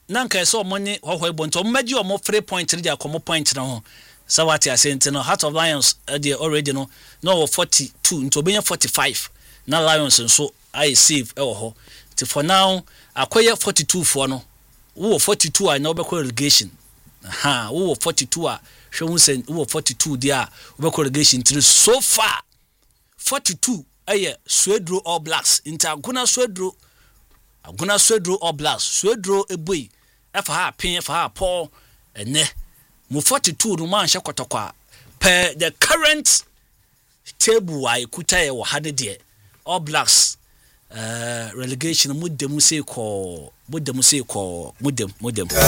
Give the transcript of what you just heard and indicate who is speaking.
Speaker 1: nanka eso money hoho ebonto maji omo 3 point ready akomo point na ho sawati asente no Heart of Lions dey already no 42 nto obenya 45 na Lions nso I save ho ti for now akoye 42 for no wo 42 a na obekọ relegation wo 42 a hwe sen wo 42 dia obekọ relegation 3 so far 42 aye Swedro All Blacks inta aguna Swedro All Blacks Swedro eboi efa ha pin efa ha Paul ene mu 42 no man hye kotokwa per the current table I kuta e wo hade de All Blacks relegation mudem